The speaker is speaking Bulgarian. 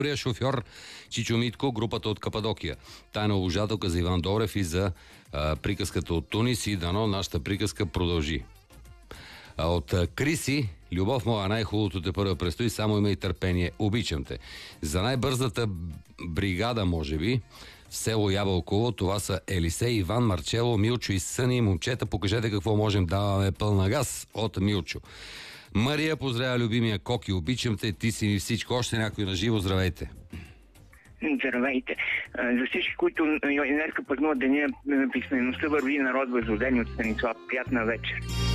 Добрия шофьор Чичо Митко, групата от Кападокия. Тайна обожателка за Иван Добрев и за приказката от Тунис и дано нашата приказка продължи. От Криси, любов моя, най-хубавото те първа предстои, само има и търпение, обичам те. За най-бързата бригада, може би, в село Ябълково, това са Елисей, Иван, Марчело, Милчо и Съни. Момчета, покажете какво можем, даваме пълна газ от Милчо. Мария поздравя любимия Коки, обичам те, ти си ми всичко, още някой на живо, здравейте. Здравейте. За всички, които днеска празнуват деня писмеността, върви народ възродени от Станислав. Приятна вечер.